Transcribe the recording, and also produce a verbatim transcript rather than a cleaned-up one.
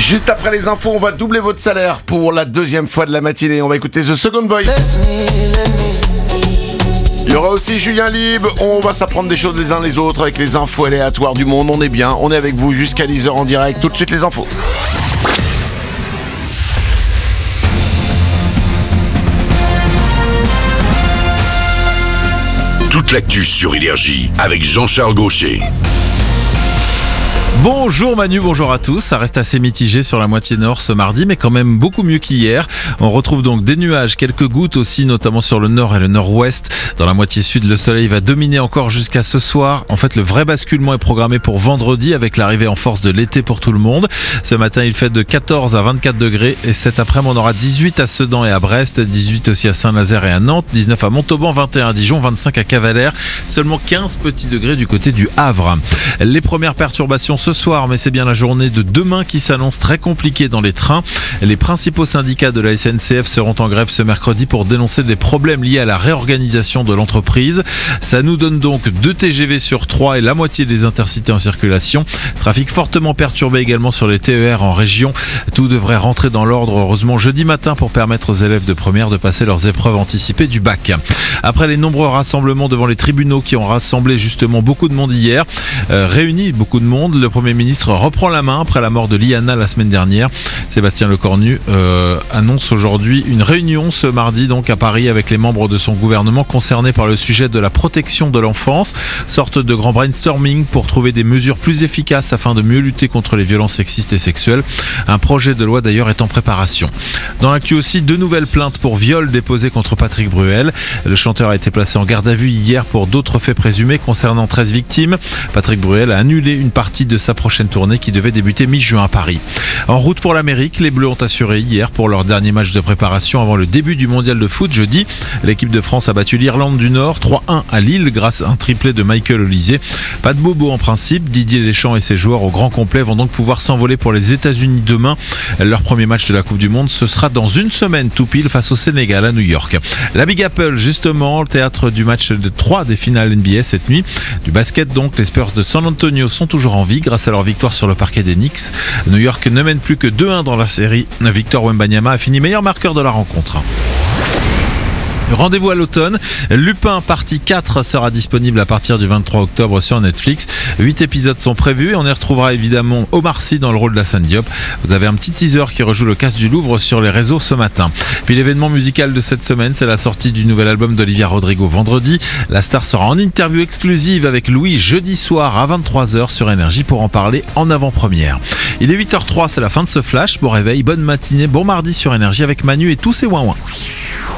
Juste après les infos, on va doubler votre salaire pour la deuxième fois de la matinée. On va écouter The Second Voice. Il y aura aussi Julien Libre. On va s'apprendre des choses les uns les autres avec les infos aléatoires du monde. On est bien, on est avec vous jusqu'à dix heures en direct. Tout de suite les infos. Toute l'actu sur Énergie avec Jean-Charles Gaucher. Bonjour Manu, bonjour à tous. Ça reste assez mitigé sur la moitié nord ce mardi, mais quand même beaucoup mieux qu'hier. On retrouve donc des nuages, quelques gouttes aussi, notamment sur le nord et le nord-ouest. Dans la moitié sud, le soleil va dominer encore jusqu'à ce soir. En fait, le vrai basculement est programmé pour vendredi avec l'arrivée en force de l'été pour tout le monde. Ce matin, il fait de quatorze à vingt-quatre degrés et cet après-midi, on aura dix-huit à Sedan et à Brest, dix-huit aussi à Saint-Nazaire et à Nantes, dix-neuf à Montauban, vingt et un à Dijon, vingt-cinq à Cavalère, seulement quinze petits degrés du côté du Havre. Les premières perturbations ce soir, mais c'est bien la journée de demain qui s'annonce très compliquée dans les trains. Les principaux syndicats de la S N C F seront en grève ce mercredi pour dénoncer des problèmes liés à la réorganisation de l'entreprise. Ça nous donne donc deux T G V sur trois et la moitié des intercités en circulation. Trafic fortement perturbé également sur les T E R en région. Tout devrait rentrer dans l'ordre heureusement jeudi matin pour permettre aux élèves de première de passer leurs épreuves anticipées du bac. Après les nombreux rassemblements devant les tribunaux qui ont rassemblé justement beaucoup de monde hier, euh, réuni beaucoup de monde, le Premier ministre reprend la main après la mort de Liana la semaine dernière. Sébastien Lecornu euh, annonce aujourd'hui une réunion ce mardi donc à Paris avec les membres de son gouvernement concernés par le sujet de la protection de l'enfance. Sorte de grand brainstorming pour trouver des mesures plus efficaces afin de mieux lutter contre les violences sexistes et sexuelles. Un projet de loi d'ailleurs est en préparation. Dans l'actu aussi, deux nouvelles plaintes pour viol déposées contre Patrick Bruel. Le chanteur a été placé en garde à vue hier pour d'autres faits présumés concernant treize victimes. Patrick Bruel a annulé une partie de sa prochaine tournée qui devait débuter mi-juin à Paris. En route pour l'Amérique, les Bleus ont assuré hier pour leur dernier match de préparation avant le début du mondial de foot jeudi. L'équipe de France a battu l'Irlande du Nord trois un à Lille grâce à un triplé de Michael Olise. Pas de bobo en principe, Didier Deschamps et ses joueurs au grand complet vont donc pouvoir s'envoler pour les États-Unis demain. Leur premier match de la Coupe du Monde, ce sera dans une semaine tout pile face au Sénégal à New York. La Big Apple justement, le théâtre du match de trois des finales N B A cette nuit. Du basket donc, les Spurs de San Antonio sont toujours en vie grâce à leur victoire sur le parquet des Knicks. New York ne mène plus que deux un dans la série. Victor Wembanyama a fini meilleur marqueur de la rencontre. Rendez-vous à l'automne. Lupin partie quatre sera disponible à partir du vingt-trois octobre sur Netflix. huit épisodes sont prévus et on y retrouvera évidemment Omar Sy dans le rôle d'Hassane Diop. Vous avez un petit teaser qui rejoue le Casse du Louvre sur les réseaux ce matin. Puis l'événement musical de cette semaine, c'est la sortie du nouvel album d'Olivia Rodrigo vendredi. La star sera en interview exclusive avec Louis jeudi soir à vingt-trois heures sur Énergie pour en parler en avant-première. Il est huit heures zéro trois, c'est la fin de ce flash. Bon réveil, bonne matinée, bon mardi sur Énergie avec Manu et tous ses ouin-ouin.